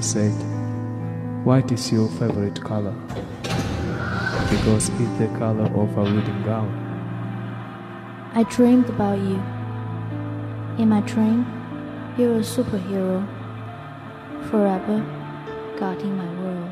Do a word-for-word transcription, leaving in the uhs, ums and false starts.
said, "White is your favorite color because it's the color of a wedding gown." I dreamed about you. In my dream, you're a superhero, forever guarding my world.